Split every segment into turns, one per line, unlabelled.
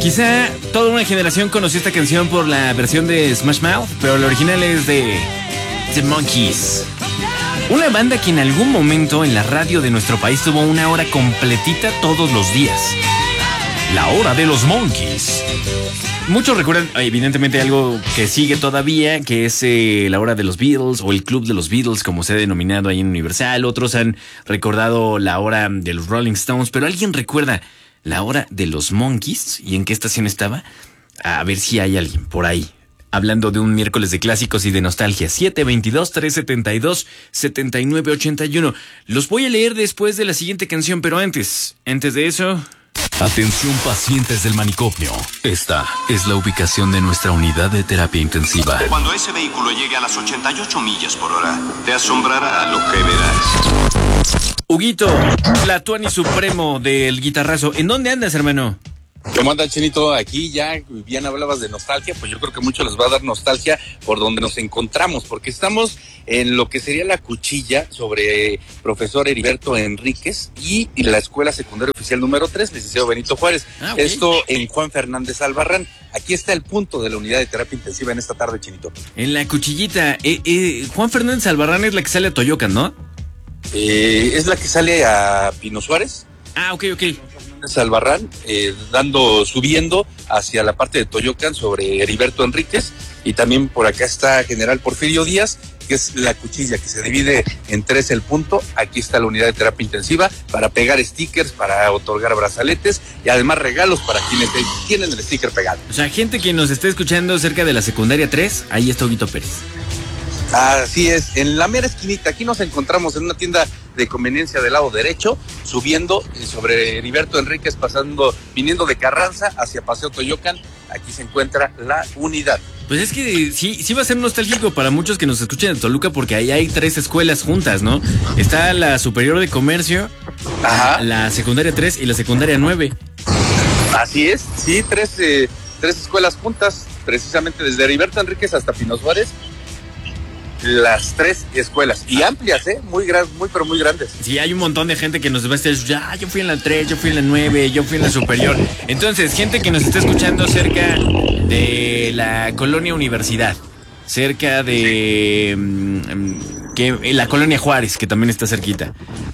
Quizá toda una generación conoció esta canción por la versión de Smash Mouth, pero la original es de The Monkees. Una banda que en algún momento en la radio de nuestro país tuvo una hora completita todos los días. La hora de los Monkees. Muchos recuerdan, evidentemente, algo que sigue todavía, que es la hora de los Beatles o el club de los Beatles, como se ha denominado ahí en Universal. Otros han recordado la hora de los Rolling Stones, pero ¿alguien recuerda la hora de los Monkees? ¿Y en qué estación estaba? A ver si hay alguien por ahí. Hablando de un miércoles de clásicos y de nostalgia. 722-372-7981. Los voy a leer después de la siguiente canción, pero antes de eso...
Atención pacientes del manicomio. Esta es la ubicación de nuestra unidad de terapia intensiva.
Cuando ese vehículo llegue a las 88 millas por hora, te asombrará lo que verás.
Huguito, Tlatuani Supremo del guitarrazo. ¿En dónde andas, hermano?
¿Cómo anda, Chinito? Aquí ya bien hablabas de nostalgia, pues yo creo que mucho les va a dar nostalgia por donde nos encontramos, porque estamos en lo que sería la cuchilla sobre profesor Heriberto Enríquez y la Escuela Secundaria Oficial número 3, licenciado Benito Juárez. Okay. Esto en Juan Fernández Albarrán. Aquí está el punto de la unidad de terapia intensiva en esta tarde, Chinito.
En la cuchillita. Juan Fernández Albarrán es la que sale a Toyocan, ¿no?
Es la que sale a Pino Suárez.
Ah, ok.
Albarrán, subiendo hacia la parte de Toyocan sobre Heriberto Enríquez, y también por acá está General Porfirio Díaz, que es la cuchilla que se divide en tres el punto. Aquí está la unidad de terapia intensiva para pegar stickers, para otorgar brazaletes y además regalos para quienes tienen el sticker pegado.
O sea, gente que nos esté escuchando cerca de la secundaria 3, ahí está Huguito Pérez.
Así es, en la mera esquinita. Aquí nos encontramos en una tienda de conveniencia del lado derecho, subiendo sobre Heriberto Enríquez, viniendo de Carranza hacia Paseo Toyocan. Aquí se encuentra la unidad.
Pues es que sí va a ser nostálgico para muchos que nos escuchen en Toluca, porque ahí hay 3 escuelas juntas, ¿no? Está la Superior de Comercio, ajá, la secundaria 3 y la secundaria 9.
Así es, sí, tres escuelas juntas, precisamente desde Heriberto Enríquez hasta Pino Suárez. Las 3 escuelas, y amplias, muy pero muy grandes.
Sí, hay un montón de gente que nos va a estar, yo fui en la 3, yo fui en la 9, yo fui en la Superior. Entonces, gente que nos está escuchando cerca de la Colonia Universidad, cerca de la Colonia Juárez, que también está cerquita.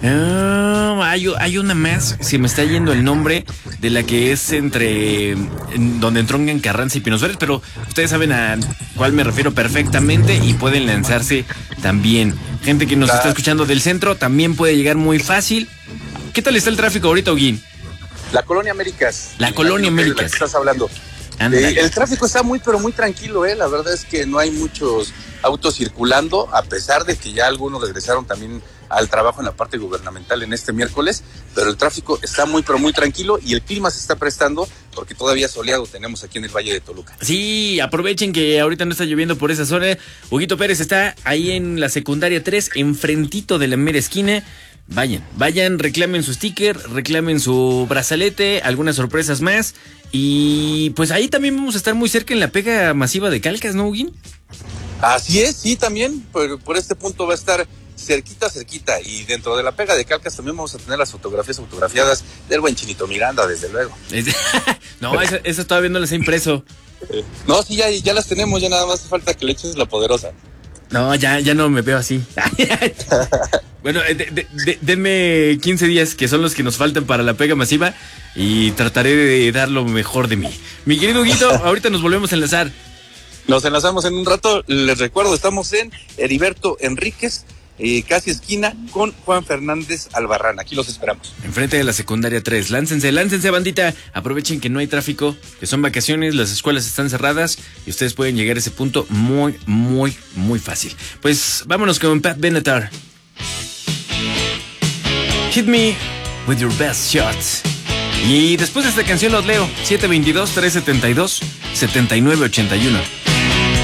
Hay una más, se me está yendo el nombre, de la que es donde entroncan Carranza y Pino Suárez, pero ustedes saben a cuál me refiero perfectamente y pueden lanzarse también. Gente que nos está escuchando del centro también puede llegar muy fácil. ¿Qué tal está el tráfico ahorita, Huguín?
La Colonia Américas.
La Colonia Américas.
¿De la que estás hablando? El tráfico está pero muy tranquilo, la verdad es que no hay muchos autos circulando, a pesar de que ya algunos regresaron también al trabajo en la parte gubernamental en este miércoles, pero el tráfico está pero muy tranquilo, y el clima se está prestando porque todavía soleado tenemos aquí en el Valle de Toluca.
Sí, aprovechen que ahorita no está lloviendo por esa zona. Huguito Pérez está ahí en la secundaria 3, enfrentito de la mera esquina. Vayan, reclamen su sticker, reclamen su brazalete, algunas sorpresas más. Y pues ahí también vamos a estar muy cerca en la pega masiva de calcas, ¿no, Huguín?
Así es, sí, también por este punto va a estar cerquita, y dentro de la pega de calcas también vamos a tener las fotografías autografiadas del buen Chinito Miranda, desde luego.
No, eso todavía no las he impreso.
No, sí, ya las tenemos, ya nada más falta que le eches la poderosa.
No, ya no me veo así. Bueno, denme 15 días, que son los que nos faltan para la pega masiva, y trataré de dar lo mejor de mí. Mi querido Huguito, ahorita nos volvemos a enlazar.
Nos enlazamos en un rato. Les recuerdo, estamos en Heriberto Enríquez, casi esquina con Juan Fernández Albarrán. Aquí los esperamos.
Enfrente de la secundaria 3. Láncense, bandita. Aprovechen que no hay tráfico, que son vacaciones, las escuelas están cerradas y ustedes pueden llegar a ese punto muy, muy, muy fácil. Pues vámonos con Pat Benatar. Hit me with your best shot. Y después de esta canción los leo. 722-372-7981.